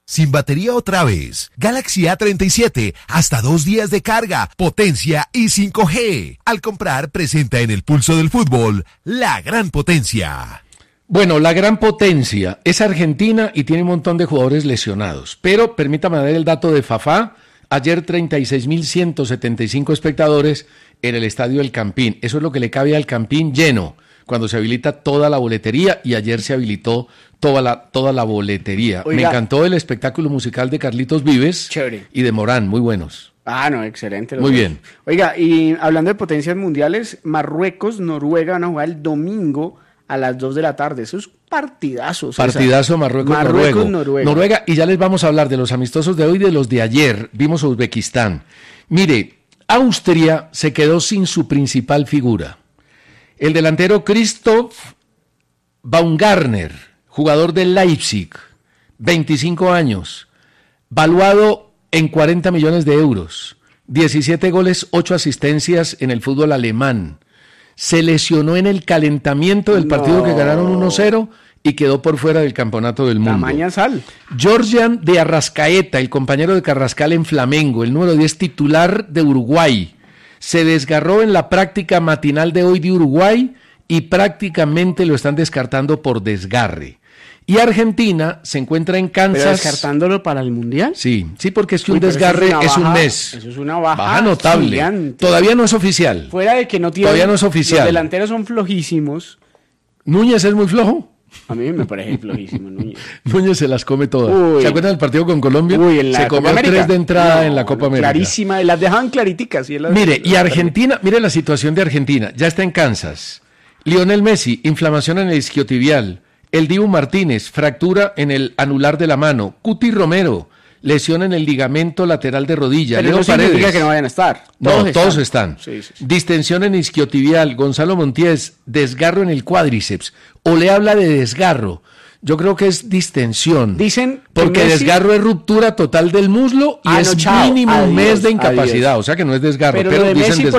Sin batería otra vez. Galaxy A37, hasta 2 días de carga, potencia y 5G. Al comprar, presenta en el pulso del fútbol la gran potencia. Bueno, la gran potencia es Argentina y tiene un montón de jugadores lesionados. Pero permítame dar el dato de Fafá. Ayer 36.175 espectadores en el estadio El Campín. Eso es lo que le cabe al Campín lleno, cuando se habilita toda la boletería, y ayer se habilitó toda la boletería. Oiga, me encantó el espectáculo musical de Carlitos Vives chévere. Y de Morán, muy buenos. Ah, no, excelente. Muy bien. Oiga, y hablando de potencias mundiales, Marruecos, Noruega van a jugar el domingo a las 2 de la tarde. Eso es partidazo. Partidazo Noruega. Y ya les vamos a hablar de los amistosos de hoy y de los de ayer. Vimos a Uzbekistán. Mire, Austria se quedó sin su principal figura. El delantero Christoph Baumgartner, jugador del Leipzig, 25 años, valuado en 40 millones de euros, 17 goles, 8 asistencias en el fútbol alemán. Se lesionó en el calentamiento del partido que ganaron 1-0 y quedó por fuera del campeonato del mundo. Tamaña sal. Georgian de Arrascaeta, el compañero de Carrascal en Flamengo, el número 10 titular de Uruguay, se desgarró en la práctica matinal de hoy de Uruguay y prácticamente lo están descartando por desgarre. Y Argentina se encuentra en Kansas. ¿Pero descartándolo para el Mundial? Sí, porque es que un desgarre es un mes. Eso es una baja notable. Gigante. Todavía no es oficial. Fuera de que no tiene. Todavía no es oficial. Los delanteros son flojísimos. Núñez es muy flojo. A mí me parece flojísimo Núñez. Núñez se las come todas. ¿Se acuerdan del partido con Colombia? Se comió 3 de entrada en la Copa América. Clarísima, las dejaban clariticas. Mire, y Argentina, mire la situación de Argentina. Ya está en Kansas. Lionel Messi, inflamación en el isquiotibial. El Dibu Martínez, fractura en el anular de la mano. Cuti Romero, lesión en el ligamento lateral de rodilla. Pero Leo eso significa Paredes, que no vayan a estar. Todos están. Sí. Distensión en isquiotibial. Gonzalo Montiel, desgarro en el cuádriceps. O le habla de desgarro. Yo creo que es distensión. Dicen porque Messi... desgarro es ruptura total del muslo y es mínimo un mes de incapacidad. O sea que no es desgarro, pero dicen desgarro.